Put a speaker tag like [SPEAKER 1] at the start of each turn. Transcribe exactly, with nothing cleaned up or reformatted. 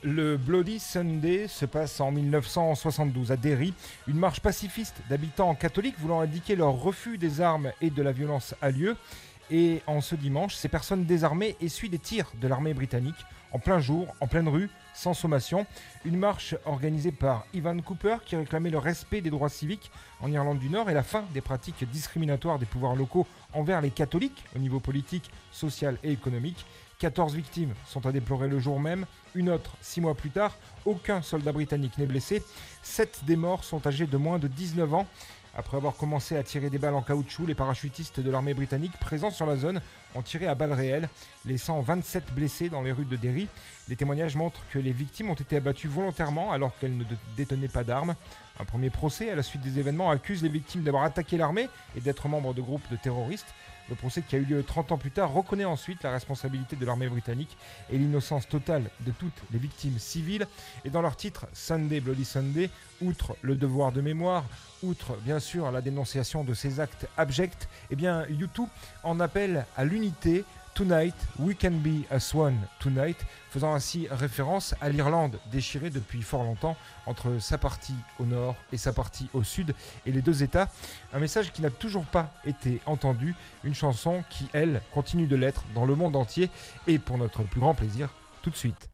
[SPEAKER 1] Le Bloody Sunday se passe en dix-neuf cent soixante-douze à Derry. Une marche pacifiste d'habitants catholiques voulant indiquer leur refus des armes et de la violence a lieu. Et en ce dimanche, ces personnes désarmées essuient des tirs de l'armée britannique en plein jour, en pleine rue, sans sommation. Une marche organisée par Ivan Cooper qui réclamait le respect des droits civiques en Irlande du Nord et la fin des pratiques discriminatoires des pouvoirs locaux envers les catholiques au niveau politique, social et économique. quatorze victimes sont à déplorer le jour même, une autre six mois plus tard. Aucun soldat britannique n'est blessé. Sept des morts sont âgés de moins de dix-neuf ans. Après avoir commencé à tirer des balles en caoutchouc, les parachutistes de l'armée britannique présents sur la zone ont tiré à balles réelles, laissant vingt-sept blessés dans les rues de Derry. Les témoignages montrent que les victimes ont été abattues volontairement alors qu'elles ne détenaient pas d'armes. Un premier procès à la suite des événements accuse les victimes d'avoir attaqué l'armée et d'être membres de groupes de terroristes. Le procès qui a eu lieu trente ans plus tard reconnaît ensuite la responsabilité de l'armée britannique et l'innocence totale de toutes les victimes civiles. Et dans leur titre, Sunday, Bloody Sunday, outre le devoir de mémoire, outre bien sûr la dénonciation de ces actes abjects, eh bien U deux en appelle à l'unité. Tonight, we can be as one tonight, faisant ainsi référence à l'Irlande déchirée depuis fort longtemps entre sa partie au nord et sa partie au sud et les deux États. Un message qui n'a toujours pas été entendu, une chanson qui, elle, continue de l'être dans le monde entier et pour notre plus grand plaisir, tout de suite.